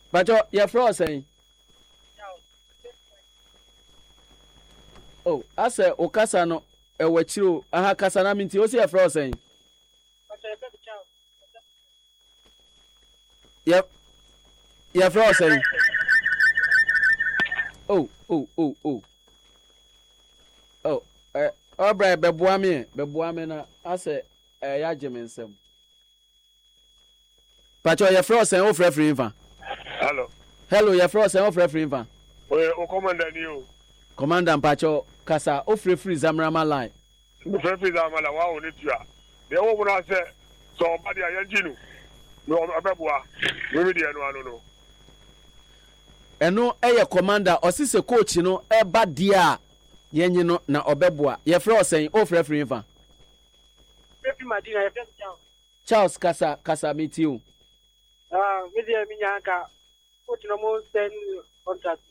Pacho, your fro saying. Oh, I say Okasano, a wachiru, aha Kasana minti, what's your fro saying? Yep. Your fro saying. Oh. Oh, alright, Bebuame, na I say, Yajimensem. Pacho, your fro saying, oh, free van. Hello, your fro saying, oh, free van. Oh, Commander, you. Commander Pacho, Kasa, oh, free Zamrama line. Free Zamrama, wow, Nitua. The old one said, so, Badia Yanjinu. No, Ababua. Maybe the other no. And no, commander, or sister coach, bad dear. Yenino na Obebua. Your fro saying, oh, free van. Charles Kasa, meet you. Media Minyanka, put no more than contract.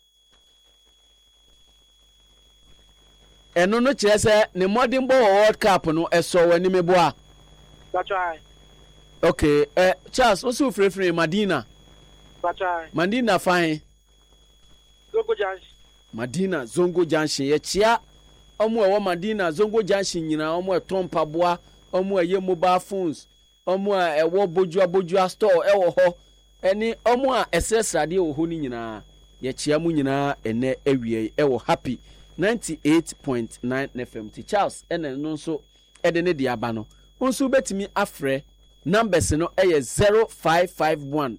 And no chese ne modern ball World Cup no so wani meboa. That's right. Okay, Charles, also free Madina. That's right. Madina fine. Zongo Junction. Madina Zongo Junction. Ye chia omo e wo Madina Zongo Junction nyina omo e tompa boa, omo e ye mobile phones, omo e wo bojua store e wo ho. Eni omo a esesrade wo ho ni nyina. Ye chia mu nyina ene awie e wo happy 98.9 FM. Charles ene no so ede ne dia ba no. Onso betimi afre numbers no eye 0551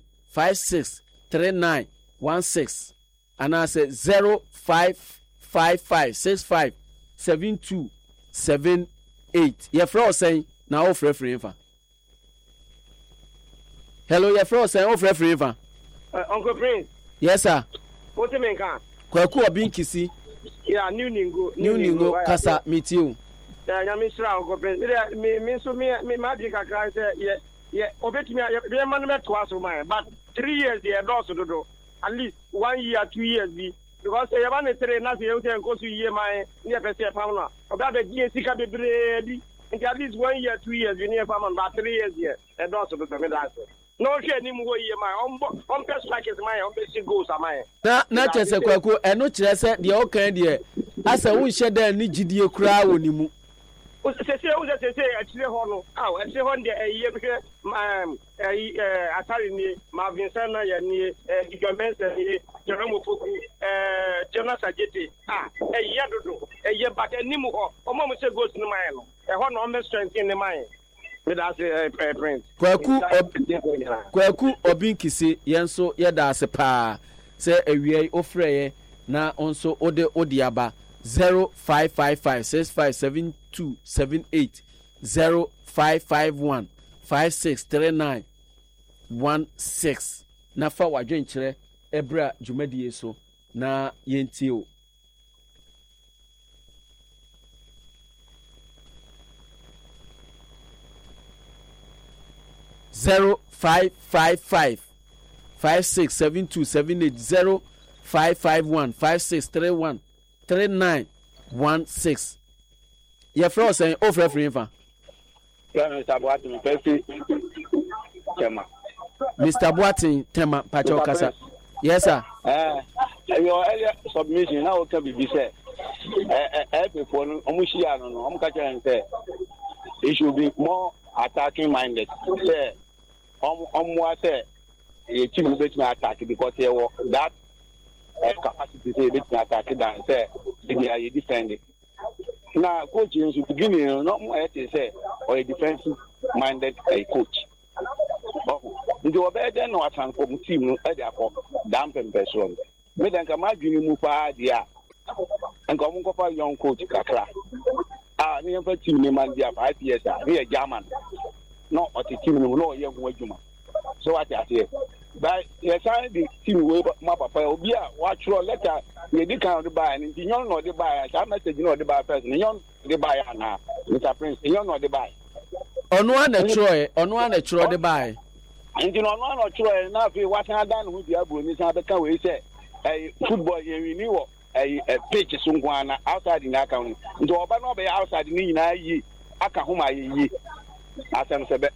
563916 and I say 0555657278. Your friend saying now offer free info. Hello, your friend saying offer free info. Uncle Prince. Yes, sir. What you mean, can? Kwaku obinkisi. Yeah, new ningo. Kasa meet you. Yeah, Mr. Uncle Prince. Me magic. I say, yeah. Obet me. Be man met twice of mine, but 3 years they also do. At least 1 year, 2 years be because you want to train as you can go to year my near person family. About the GSC can be ready. At least 1 year, 2 years, you near family, but 3 years here. And also the answer. No share anymore year my on best like is my on basic goals are mine. Na chese kwaku eno kire se de o kan de asa won hye da ni gidie kura wonimu. Say actually hono. Ah, actually hon de eye be atari ni Marvin Sana ya ni Gigamens ni Jerome Foku Jonas Ajete. Ah, eye dodo. Eye but animu ho. Omo mo say goals ni mine no. E ho no me strength ni mine. Prince. Kwaku obinkisi yenso yeda ase pa se ewie ofreye na onso ode aba 0555657278 0551563916 na fa wadwen kire ebra dwumadie so na yentie o 0555567278 055156313916. Your friend saying offer free info. Mr. Boatin Tema Pacho Kasa. Yes, sir. Your earlier submission now can be said. People, Omushia, say it should be more attacking minded. Say, say, a team will be attacked because that capacity to be attacked and say, they are defending. Now, coaching should begin, not more to say, or a defensive minded coach. Nti obede no atan ko team no e dia ko dampen person me dan ka madwini mu pa dia enko mo ko fa young coach kakra ni yan fa team ni man dia 5 years ni German no o team no no ye gun adwuma so what I say but yes I the team we ma papa obi a wa chro letter ye di kan de buy nti yon no de buy sa message no de buy person yon de buy na Mr. Prince yon no de buy ono ana chro de buy nti no no chro na fi wa san dan hu dia bro ni san be kan we say football ye we ni wo pitch so ngwana outside ni aka hu nti oba no be outside ni nyina yi aka hu ma yi asem sebe